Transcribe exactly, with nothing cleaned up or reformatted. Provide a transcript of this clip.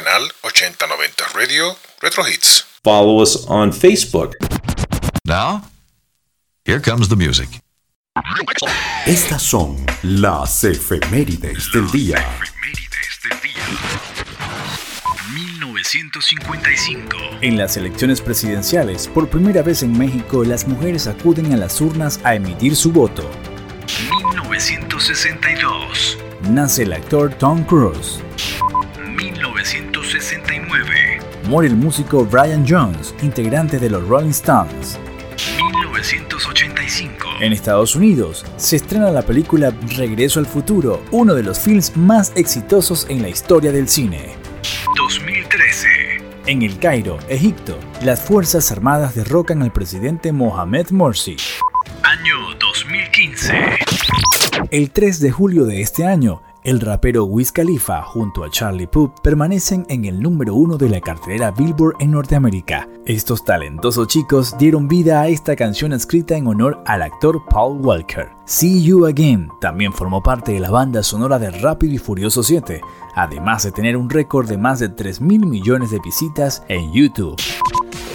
Canal ochenta noventa Radio Retro Hits. Follow us on Facebook. Now, here comes the music. Estas son las efemérides del día. mil novecientos cincuenta y cinco. En las elecciones presidenciales, por primera vez en México, las mujeres acuden a las urnas a emitir su voto. mil novecientos sesenta y dos. Nace el actor Tom Cruise. mil novecientos sesenta y nueve. Muere el músico Brian Jones, integrante de los Rolling Stones. mil novecientos ochenta y cinco. En Estados Unidos, se estrena la película Regreso al Futuro, uno de los films más exitosos en la historia del cine. dos mil trece. En El Cairo, Egipto, las Fuerzas Armadas derrocan al presidente Mohamed Morsi. Año dos mil quince. El tres de julio de este año, el rapero Wiz Khalifa junto a Charlie Puth permanecen en el número uno de la cartelera Billboard en Norteamérica. Estos talentosos chicos dieron vida a esta canción escrita en honor al actor Paul Walker. See You Again también formó parte de la banda sonora de Rápido y Furioso siete, además de tener un récord de más de tres mil millones de visitas en YouTube.